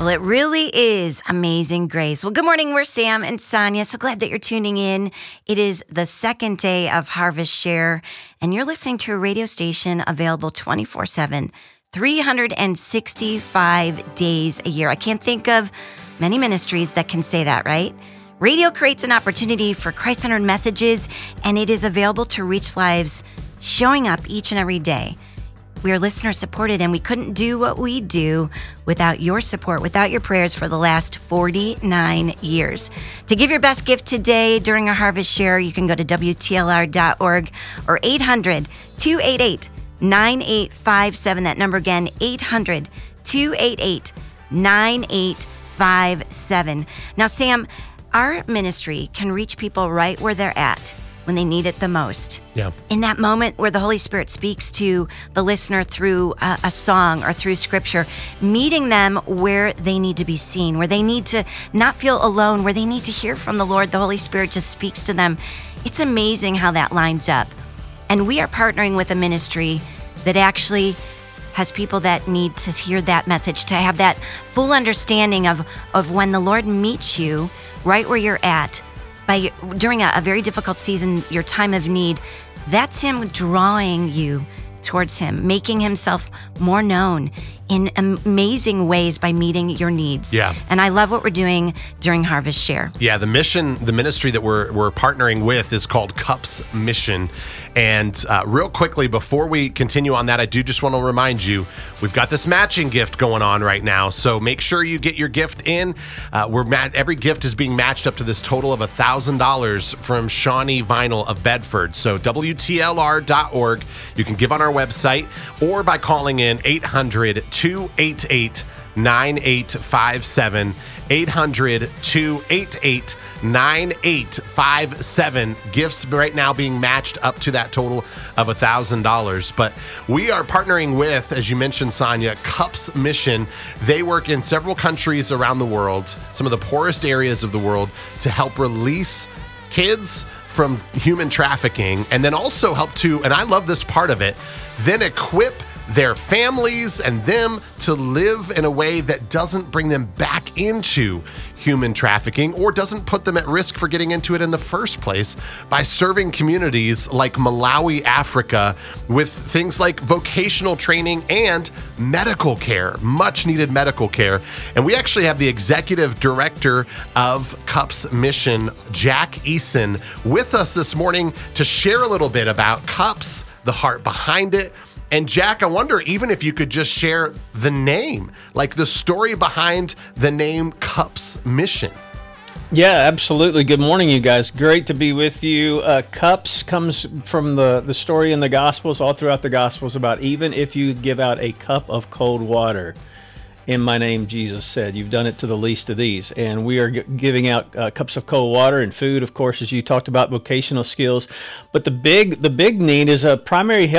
Well, it really is amazing grace. Well, good morning. We're Sam and Sonia. So glad that you're tuning in. It is the second day of Harvest Share, and you're listening to a radio station available 24/7, 365 days a year. I can't think of many ministries that can say that, right? Radio creates an opportunity for Christ-centered messages, and it is available to reach lives showing up each and every day. We are listener supported, and we couldn't do what we do without your support, without your prayers for the last 49 years. To give your best gift today during our Harvest Share, you can go to WTLR.org or 800-288-9857. That number again, 800-288-9857. Now, Sam, our ministry can reach people right where they're at when they need it the most. Yeah. In that moment where the Holy Spirit speaks to the listener through a song or through scripture, meeting them where they need to be seen, where they need to not feel alone, where they need to hear from the Lord. The Holy Spirit just speaks to them. It's amazing how that lines up. And we are partnering with a ministry that actually has people that need to hear that message, to have that full understanding of when the Lord meets you right where you're at, during a very difficult season, your time of need. That's Him drawing you towards Him, making Himself more known in amazing ways by meeting your needs. Yeah. And I love what we're doing during Harvest Share. Yeah, the ministry that we're partnering with is called Cups Mission. And real quickly, before we continue on that, I do just want to remind you, we've got this matching gift going on right now. So make sure you get your gift in. Every gift is being matched up to this total of $1,000 from Shawnee Vinyl of Bedford. So WTLR.org. You can give on our website or by calling in 800-288-9857. 800-288-9857. Gifts right now being matched up to that total of $1,000. But we are partnering with, as you mentioned, Sonia, Cups Mission. They work in several countries around the world, some of the poorest areas of the world, to help release kids from human trafficking, and then also help to, and I love this part of it, then equip their families and them to live in a way that doesn't bring them back into human trafficking or doesn't put them at risk for getting into it in the first place, by serving communities like Malawi, Africa, with things like vocational training and medical care, much needed medical care. And we actually have the executive director of Cups Mission, Jack Eason, with us this morning to share a little bit about Cups, the heart behind it. And Jack, I wonder even if you could just share the name, like the story behind the name Cups Mission. Yeah, absolutely. Good morning, you guys. Great to be with you. Cups comes from the story in the Gospels, all throughout the Gospels, about even if you give out a cup of cold water, in my name, Jesus said, you've done it to the least of these. And we are giving out cups of cold water and food, of course, as you talked about, vocational skills. But the big need is a primary health